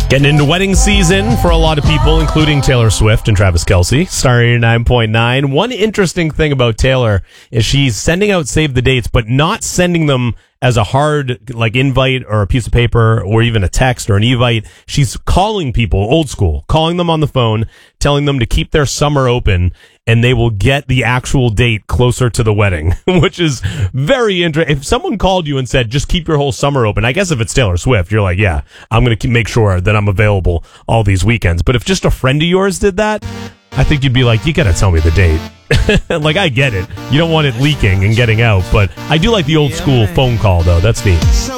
Getting into wedding season for a lot of people, including Taylor Swift and Travis Kelce. Star 89.9. One interesting thing about Taylor is she's sending out save the dates, but not sending them as a hard invite or a piece of paper or even a text or an evite. She's calling people, old school, calling them on the phone, telling them to keep their summer open, and they will get the actual date closer to the wedding, which is very interesting. If someone called you and said, just keep your whole summer open, I guess if it's Taylor Swift, you're like, yeah, I'm going to make sure that I'm available all these weekends. But if just a friend of yours did that, I think you'd be like, you got to tell me the date. I get it. You don't want it leaking and getting out, but I do like the old school phone call, though. That's neat.